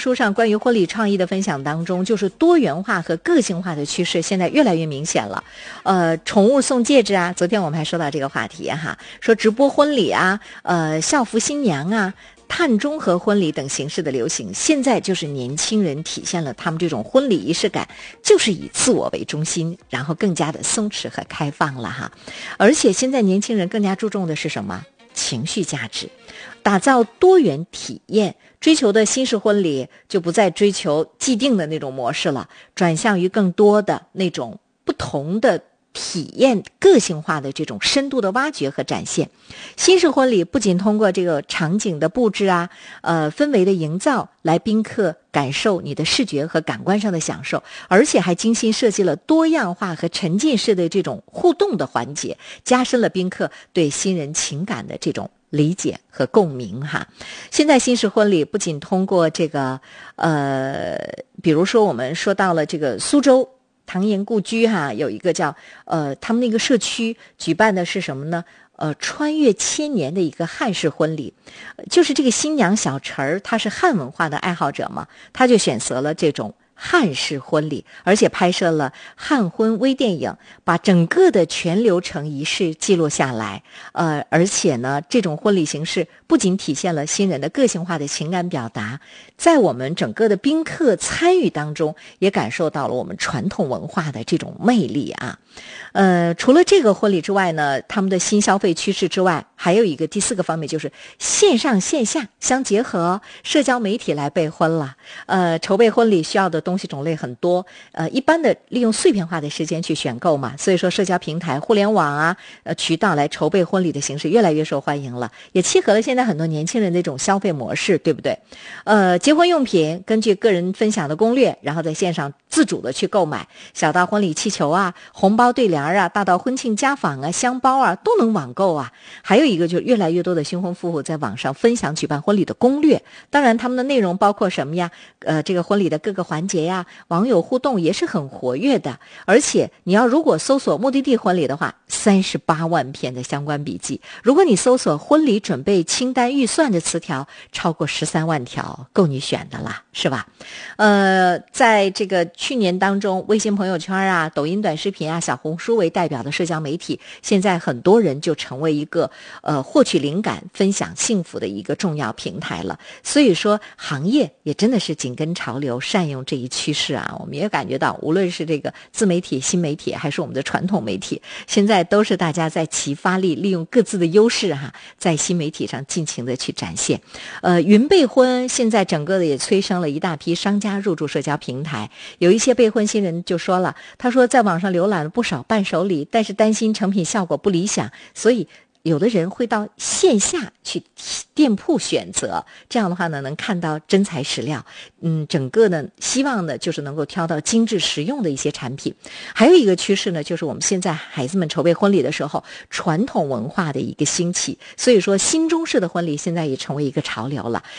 书上关于婚礼创意的分享当中，就是多元化和个性化的趋势现在越来越明显了。宠物送戒指啊，昨天我们还说到这个话题哈，说直播婚礼啊，校服新娘啊，碳中和婚礼等形式的流行，现在就是年轻人体现了他们这种婚礼仪式感，就是以自我为中心，然后更加的松弛和开放了哈。而且现在年轻人更加注重的是什么？情绪价值，打造多元体验，追求的新式婚礼就不再追求既定的那种模式了，转向于更多的那种不同的体验，个性化的这种深度的挖掘和展现。新式婚礼不仅通过这个场景的布置啊，氛围的营造来宾客感受你的视觉和感官上的享受，而且还精心设计了多样化和沉浸式的这种互动的环节，加深了宾客对新人情感的这种理解和共鸣哈。现在新式婚礼不仅通过这个比如说我们说到了这个苏州唐岩故居哈，有一个叫他们那个社区举办的是什么呢？穿越千年的一个汉式婚礼，就是这个新娘小陈儿，她是汉文化的爱好者嘛，她就选择了这种汉式婚礼，而且拍摄了汉婚微电影，把整个的全流程仪式记录下来。而且呢，这种婚礼形式不仅体现了新人的个性化的情感表达，在我们整个的宾客参与当中，也感受到了我们传统文化的这种魅力啊。除了这个婚礼之外呢，他们的新消费趋势之外，还有一个第四个方面，就是线上线下相结合，社交媒体来备婚了。筹备婚礼需要的东西种类很多，一般的利用碎片化的时间去选购嘛，所以说社交平台、互联网啊，渠道来筹备婚礼的形式越来越受欢迎了，也契合了现在很多年轻人的这种消费模式，对不对？结婚用品根据个人分享的攻略，然后在线上自主的去购买，小到婚礼气球啊、红包对联啊，大到婚庆家访啊、香包啊，都能网购啊。还有一个就是越来越多的新婚夫妇在网上分享举办婚礼的攻略，当然他们的内容包括什么呀？这个婚礼的各个环节呀，网友互动也是很活跃的。而且你要如果搜索目的地婚礼的话，38万篇的相关笔记，如果你搜索婚礼准备清单预算的词条，超过13万条，够你选的啦，是吧？在这个去年当中，微信朋友圈啊、抖音短视频啊、小红书为代表的社交媒体，现在很多人就成为一个获取灵感、分享幸福的一个重要平台了。所以说，行业也真的是紧跟潮流，善用这一趋势啊。我们也感觉到，无论是这个自媒体、新媒体，还是我们的传统媒体，现在都是大家在齐发力，利用各自的优势哈，在新媒体上尽情的去展现。云备婚现在整个的也催生了一大批商家入驻社交平台，有一些备婚新人就说了，他说在网上浏览了不少伴手礼，但是担心成品效果不理想，所以有的人会到线下去店铺选择，这样的话呢，能看到真材实料。整个呢，希望呢就是能够挑到精致实用的一些产品。还有一个趋势呢，就是我们现在孩子们筹备婚礼的时候，传统文化的一个兴起，所以说新中式的婚礼现在也成为一个潮流了。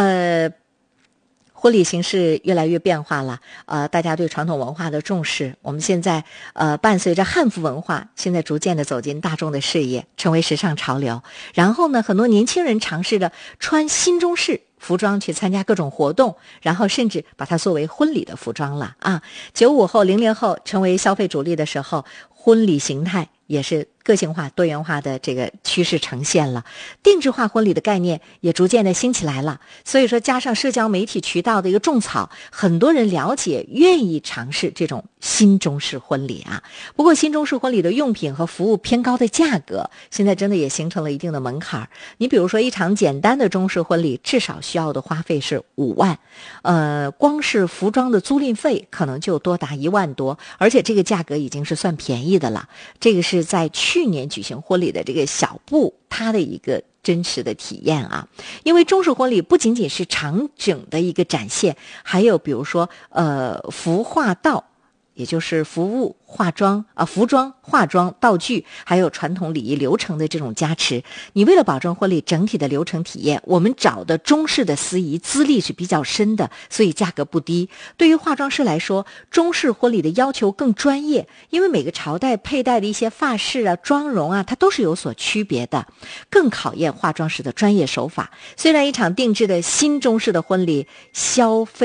婚礼形式越来越变化了，大家对传统文化的重视，我们现在伴随着汉服文化，现在逐渐的走进大众的视野，成为时尚潮流。然后呢，很多年轻人尝试着穿新中式服装去参加各种活动，然后甚至把它作为婚礼的服装了啊。95后、00后成为消费主力的时候，婚礼形态也是个性化、多元化的这个趋势呈现了，定制化婚礼的概念也逐渐的兴起来了。所以说，加上社交媒体渠道的一个种草，很多人了解、愿意尝试这种新中式婚礼啊。不过，新中式婚礼的用品和服务偏高的价格，现在真的也形成了一定的门槛。你比如说，一场简单的中式婚礼，至少需要的花费是5万，光是服装的租赁费可能就多达1万多，而且这个价格已经是算便宜的了。这个是在去年举行婚礼的这个小布他的一个真实的体验啊。因为中式婚礼不仅仅是场景的一个展现，还有比如说服化道，也就是服务、化妆服装、化妆、道具，还有传统礼仪流程的这种加持。你为了保证婚礼整体的流程体验，我们找的中式的司仪资历是比较深的，所以价格不低。对于化妆师来说，中式婚礼的要求更专业，因为每个朝代佩戴的一些发饰啊、妆容啊，它都是有所区别的，更考验化妆师的专业手法。虽然一场定制的新中式的婚礼消费